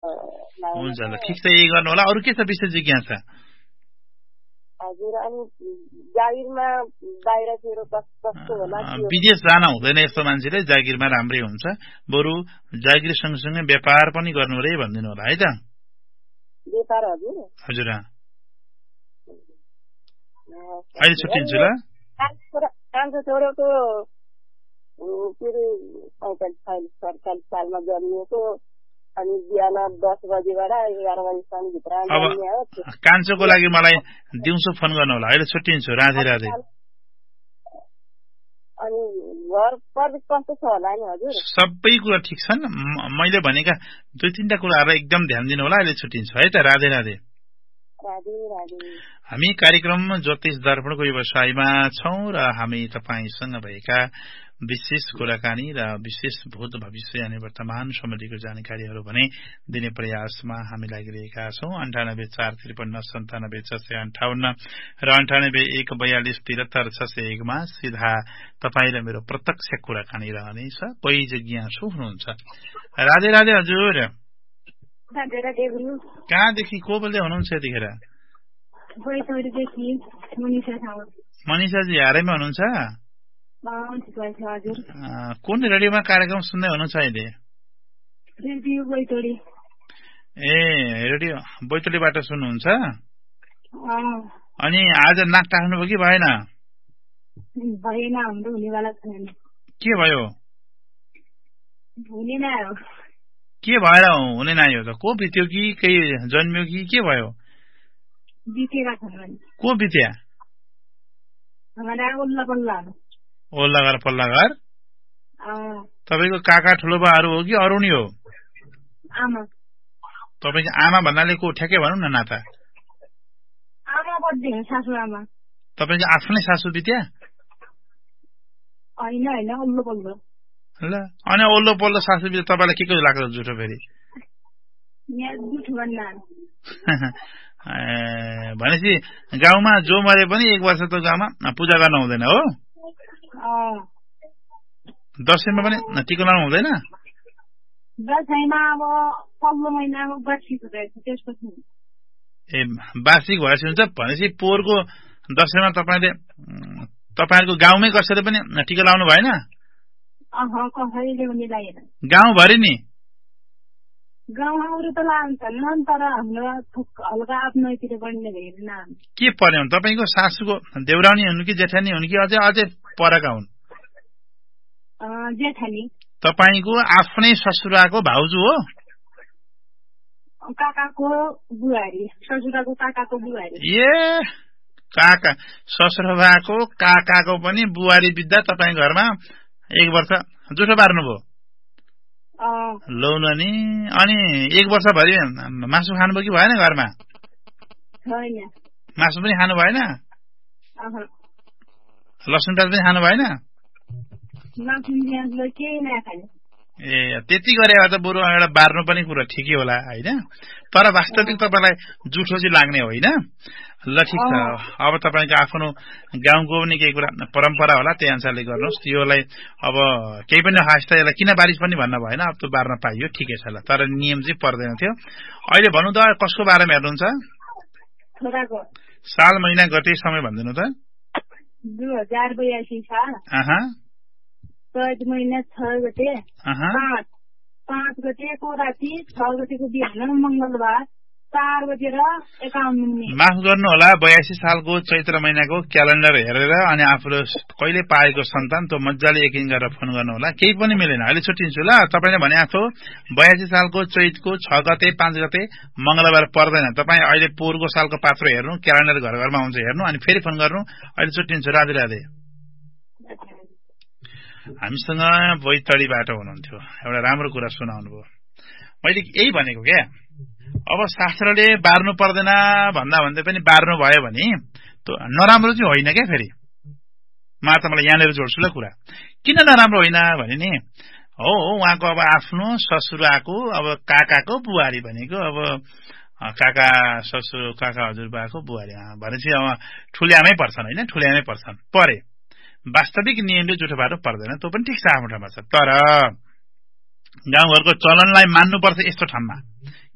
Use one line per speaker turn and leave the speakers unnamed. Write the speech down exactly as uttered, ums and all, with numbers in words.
हुन्छ ल ठिक छ यही गर्नु होला अरु के छ विशेष जिज्ञासा
हजुर अनि जागिरमा बाहिरतिर कस्तो होला
विदेश जान हुँदैन यस्तो मान्छेले जागिरमा राम्रै हुन्छ बरु जागिर सँगसँगै व्यापार पनि गर्नु रे भन्दिनु होला है त
व्यापार हजुर
हजुर अहिले छुट्टिन्छु ल
कान्छो छोरोको पैँतालिस सालमा जन्मिएको अनि बिहान दस बजेबाट एघार बजीसम्म भित्र
कान्छोको लागि मलाई दिउँसो फोन गर्नु होला अहिले छुट्टिन्छु राधे राधे
अनि घर परिवेश कस्तो छ होला नि हजुर
सबै कुरा ठिक छन् मैले भनेका दुई तीनटा कुराहरुलाई एकदम ध्यान दिनु होला अहिले छुट्टिन्छु है त राधे राधे
राधे राधे
हामी कार्यक्रम ज्योतिष दर्पणको व्यवसायमा छौं र हामी तपाईसँग भएका विशेष कुराकानी र विशेष भूत भविष्य अनि वर्तमान सम्बन्धीको जानकारीहरू भने दिने प्रयासमा हामी लागिरहेका छौं अन्ठानब्बे चार त्रिपन्न सन्तानब्बे छ सय अन्ठाउन्न र अन्ठानब्बे एक बयालिस त्रिहत्तर छ सय एक मा सिधा तपाईले मेरो प्रत्यक्ष कुराकानी रहनेछ कोही जिज्ञासु हुनुहुन्छ राधे राधे हजुर
राधे राधे गुरु
कहाँदेखि को बोल्दै हुनुहुन्छ यतिखेर मनिषाजी हारैमा हुनुहुन्छ कुन रेडियोमा कार्यक्रम सुन्दै हुनुहुन्छ अहिले ए रेडियो बैतडीबाट सुन्नुहुन्छ अनि आज नाक टाक्नुभयो कि भएन
भएन हाम्रो हुनेवाला छैन
के भयो
हुने नै हो
के भएर हुने नै हो त को बित्यो कि केही जन्मियो कि के भयो
बितेका छन्
को बित्या
हमरा उल्ला पल्ला
ओल्ला घर पल्ला घर तपाईको काका ठुलो बाहरू हो कि अरु नि हो
आमा
तपाईको आमा भन्नाले को ठ्याक्कै भनौं न नाता
आमा बड्दै सासु आमा
तपाईको आफ्नै सासु बित्या
हैन हैन ओल्लो पल्लो
ल अनि ओल्लो पल्लो सासु बित्या तपाईलाई के को लाग्छ जुठो फेरि
यहाँ जुठो भन्ना
भनेपछि गाउँमा जो मरे पनि एक वर्ष त गाउँमा पूजा गर्न हुँदैन हो दशैंमा पनि टिका लाउनु हुँदैन
दशैंमा अब पल्लो महिनाको वार्षिक हुँदैछ त्यसपछि
ए वार्षिक भएपछि हुन्छ भनेपछि पोहोरको दशैंमा तपाईले तपाईहरुको गाउँमै कसैले पनि टिका लाउनु भएन
अह कसैले पनि लागेन
गाउँभरि नि
गाउँहरू त लान्छन् तर हाम्रो हल्का आफ्नोतिर बढ्ने हेर्न
के पर्यो तपाईको सासूको देउरानी हुनु कि जेठानी हुनु कि अझै अझै परका हुन्
जेठानी
तपाईको आफ्नै ससुराको भाउजू हो
काकाको बुहारी ससुराको काकाको बुहारी
ए काका ससुराको काकाको पनि बुहारी बित्दा तपाई घरमा एक वर्ष जुठो पार्नुभयो लौ नि अनि एक वर्ष भरि मासु खानुभयो कि भएन घरमा मासु पनि खानु भएन लसुन प्याज पनि खानु भएन ए त्यति गरे त बरु एउटा बार्नु पनि कुरा ठिकै होला हैन तर वास्तविक तपाईलाई जुठो चाहिँ लाग्ने होइन ल ठिक छ अब तपाईको आफ्नो गाउँको पनि केही कुरा परम्परा होला त्यही अनुसारले गर्नुहोस् योलाई अब केही पनि खास त यसलाई किन बारिस पनि भन्न भएन अब त बार्न पाइयो ठिकै छ ल तर नियम चाहिँ पर्दैन थियो अहिले भन्नु त कसको बारेमा हेर्नुहुन्छ साल महिना गते समय भन्दिनु त
दुई हजार बयासी साल चैत महिना छ गते पाँच पाँच गतेको राति छ गतेको बिहान मंगलबार चार बजेर एकाउन्न
माफ गर्नु होला बयासी सालको चैत्र महिनाको क्यालेन्डर हेरेर अनि आफूले कहिले पाएको सन्तान त्यो मजाले यकिन गरेर फोन गर्नु होला केही पनि मिलेन अहिले छुट्टिन्छु ल तपाईले भने आफू बयासी सालको चैतको छ गते पाँच गते मंगलबार पर्दैन तपाई अहिले पोहोरको सालको पात्रो हेर्नु क्यालेन्डर घर घरमा हुन्छ हेर्नु अनि फेरि फोन गर्नु अहिले छुट्टिन्छु राधे राधे हामीसँग बैतडीबाट हुनुहुन्थ्यो एउटा राम्रो कुरा सुनाउनु भयो मैले यही भनेको क्या अब शास्त्रले बार्नु पर्दैन भन्दा भन्दै पनि बार्नु भयो भने त्यो नराम्रो चाहिँ होइन क्या फेरि म त मलाई यहाँनिर जोड्छु ल कुरा किन नराम्रो होइन भने नि हो उहाँको अब आफ्नो ससुराको अब काकाको बुहारी भनेको अब काका ससुर काका हजुरबाको बुहारी भनेपछि अब ठुल्यामै पर्छन् होइन ठुल्यामै पर्छन् परे वास्तविक नियमले जुठो बाटो पर्दैन त्यो पनि ठिक छ आफ्नो ठाउँमा छ तर गाउँघरको चलनलाई मान्नुपर्छ यस्तो ठाउँमा